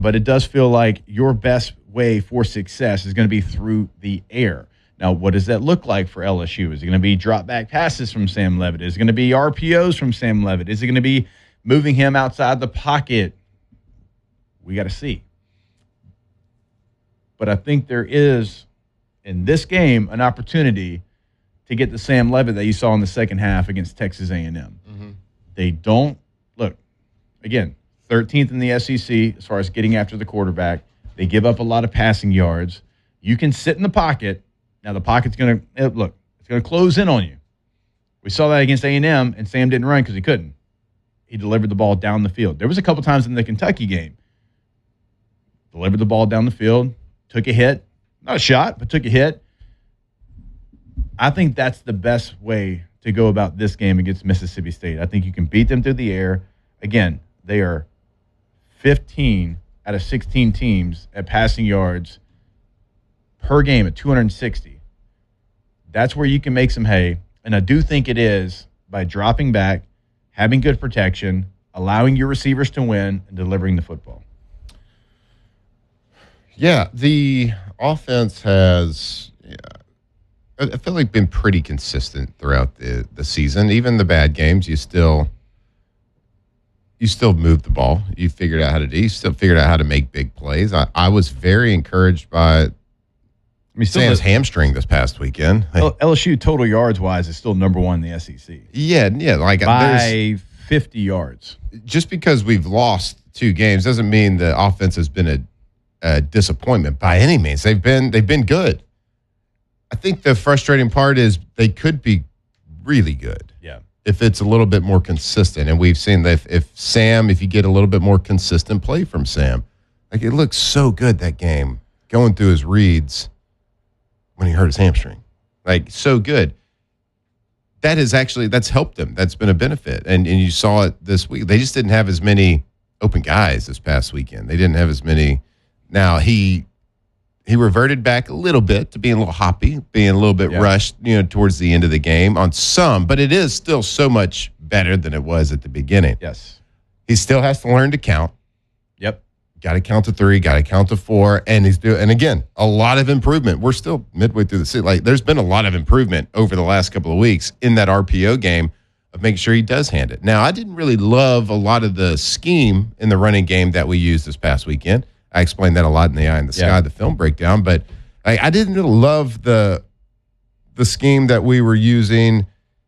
but it does feel like your best way for success is going to be through the air. Now, what does that look like for LSU? Is it going to be drop back passes from Sam Levitt? Is it going to be RPOs from Sam Levitt? Is it going to be moving him outside the pocket? We got to see. But I think there is, in this game, an opportunity to get the Sam Levitt that you saw in the second half against Texas A&M. Mm-hmm. They don't, look, again, 13th in the SEC as far as getting after the quarterback. They give up a lot of passing yards. You can sit in the pocket. Now, the pocket's going to, look, it's going to close in on you. We saw that against A&M, and Sam didn't run because he couldn't. He delivered the ball down the field. There was a couple times in the Kentucky game. Delivered the ball down the field, took a hit. Not a shot, but took a hit. I think that's the best way to go about this game against Mississippi State. I think you can beat them through the air. Again, they are 15 out of 16 teams at passing yards per game at 260. That's where you can make some hay. And I do think it is by dropping back, having good protection, allowing your receivers to win, and delivering the football. Yeah, the offense has, I feel like, been pretty consistent throughout the season. Even the bad games, you still move the ball. You figured out how to do. You still figured out how to make big plays. I was very encouraged by Sam's hamstring this past weekend. LSU total yards wise is still number one in the SEC. Yeah, like by 50 yards. Just because we've lost 2 games doesn't mean the offense has been a disappointment by any means. They've been good. I think the frustrating part is they could be really good. Yeah. If it's a little bit more consistent. And we've seen that if you get a little bit more consistent play from Sam, like it looks so good that game, going through his reads when he hurt his hamstring. Like so good. That's helped them. That's been a benefit. And you saw it this week. They just didn't have as many open guys this past weekend. They didn't have as many. Now he reverted back a little bit to being a little hoppy, being a little bit rushed, towards the end of the game on some, but it is still so much better than it was at the beginning. Yes. He still has to learn to count. Yep. Got to count to 3, got to count to 4, and again, a lot of improvement. We're still midway through the season. Like there's been a lot of improvement over the last couple of weeks in that RPO game of making sure he does hand it. Now, I didn't really love a lot of the scheme in the running game that we used this past weekend. I explained that a lot in the Eye in the Sky, the film breakdown, but I didn't really love the scheme that we were using.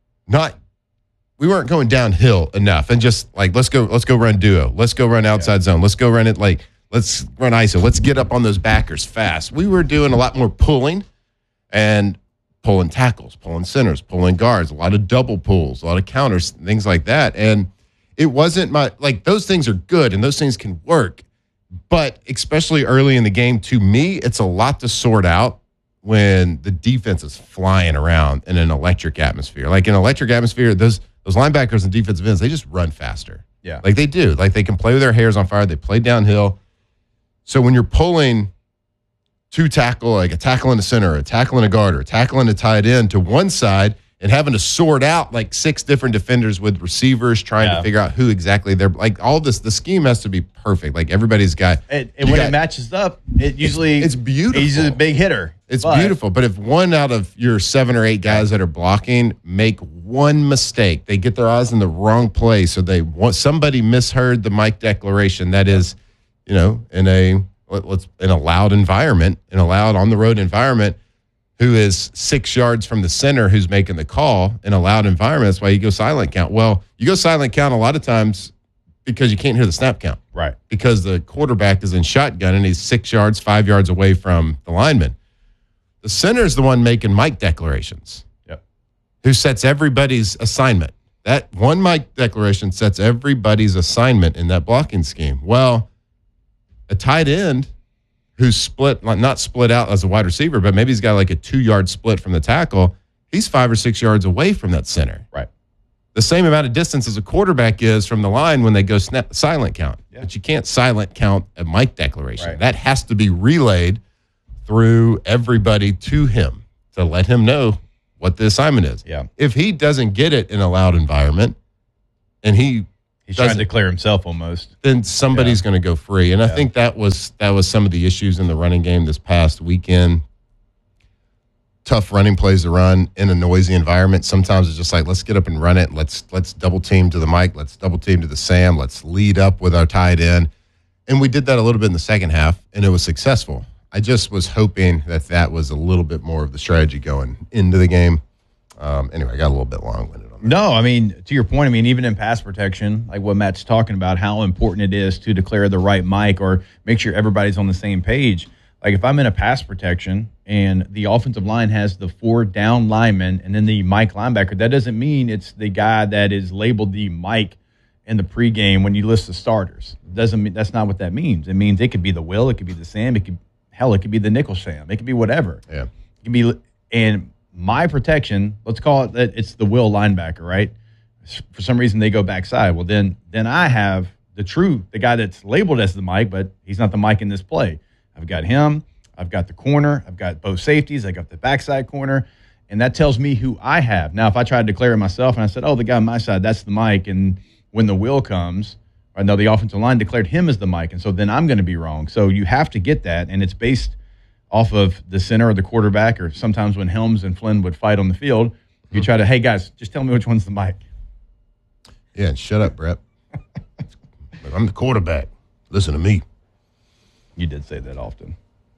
We weren't going downhill enough and just like, let's go run duo. Let's go run outside zone. Let's go run it. Let's run ISO. Let's get up on those backers fast. We were doing a lot more pulling and pulling tackles, pulling centers, pulling guards, a lot of double pulls, a lot of counters, things like that. And it wasn't those things are good and those things can work. But especially early in the game, to me, it's a lot to sort out when the defense is flying around in an electric atmosphere. Like in an electric atmosphere, those linebackers and defensive ends, they just run faster. Yeah. Like they do. Like they can play with their hairs on fire. They play downhill. So when you're pulling 2 tackle, like a tackle in the center, a tackle in a guard, or a tackle in a tight end to one side and having to sort out like 6 different defenders with receivers trying to figure out who exactly they're like all this, the scheme has to be perfect. Like everybody's got. And when it matches up, it's beautiful. He's a big hitter. It's beautiful. But if one out of your 7 or 8 guys that are blocking make one mistake, they get their eyes in the wrong place, or somebody misheard the mic declaration. That is, in a loud environment, in a loud on the road environment, who is 6 yards from the center who's making the call in a loud environment. That's why you go silent count. Well, you go silent count a lot of times because you can't hear the snap count. Right. Because the quarterback is in shotgun and he's 6 yards, 5 yards away from the lineman. The center is the one making mic declarations. Yep. Who sets everybody's assignment. That one mic declaration sets everybody's assignment in that blocking scheme. Well, a tight end who's split, not split out as a wide receiver, but maybe he's got like a 2-yard split from the tackle. He's 5 or 6 yards away from that center. Right. The same amount of distance as a quarterback is from the line when they go silent count. Yeah. But you can't silent count a mic declaration. Right. That has to be relayed through everybody to him to let him know what the assignment is. Yeah. If he doesn't get it in a loud environment and he He's trying to declare himself almost. then somebody's going to go free. And I think that was some of the issues in the running game this past weekend. Tough running plays to run in a noisy environment. Sometimes it's just like, let's get up and run it. Let's double team to the Mike. Let's double team to the Sam. Let's lead up with our tight end. And we did that a little bit in the second half, and it was successful. I just was hoping that was a little bit more of the strategy going into the game. Anyway, I got a little bit long-winded on that. No, I mean, to your point, I mean, even in pass protection, like what Matt's talking about, how important it is to declare the right Mike or make sure everybody's on the same page. Like if I'm in a pass protection and the offensive line has the 4 down linemen and then the Mike linebacker, that doesn't mean it's the guy that is labeled the Mike in the pregame when you list the starters. Doesn't mean that's not what that means. It means it could be the Will, it could be the Sam, it could be the nickel Sam, it could be whatever. Yeah. It could be, and my protection, let's call it that it's the Will linebacker, right? For some reason they go backside. Well, then I have the guy that's labeled as the Mike, but he's not the Mike in this play. I've got him, I've got the corner, I've got both safeties, I got the backside corner, and that tells me who I have. Now, if I try to declare it myself and I said, oh, the guy on my side, that's the Mike, and when the Will comes, I know the offensive line declared him as the Mike, and so then I'm going to be wrong. So you have to get that, and it's based off of the center or the quarterback, or sometimes when Helms and Flynn would fight on the field, you try to, hey, guys, just tell me which one's the Mike. Yeah, and shut up, Brett. I'm the quarterback. Listen to me. You did say that often.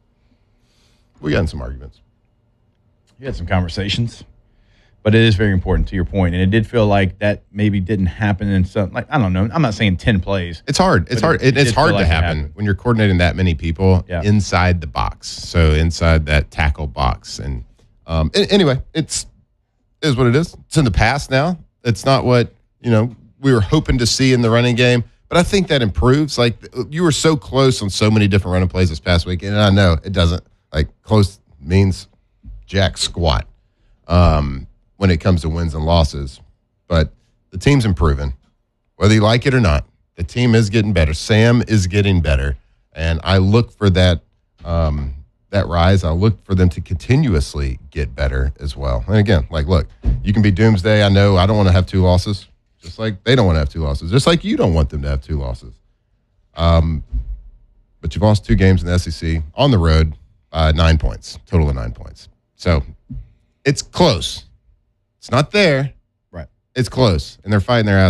We got in some arguments. You had some conversations. But it is very important to your point, and it did feel like that maybe didn't happen in some, like, I don't know. I'm not saying 10 plays. It's hard. It's hard. It's hard to happen when you're coordinating that many people inside the box. So inside that tackle box, and anyway, is what it is. It's in the past now. It's not what we were hoping to see in the running game. But I think that improves. Like, you were so close on so many different running plays this past week, and I know it doesn't. Like, close means jack squat. When it comes to wins and losses. But the team's improving. Whether you like it or not, the team is getting better. Sam is getting better. And I look for that rise. I look for them to continuously get better as well. And again, like, look, you can be doomsday. I know I don't want to have 2 losses, just like they don't want to have 2 losses, just like you don't want them to have 2 losses. But you've lost 2 games in the SEC on the road, 9 points, total of 9 points. So it's close. It's not there. Right. It's close, and they're fighting their ass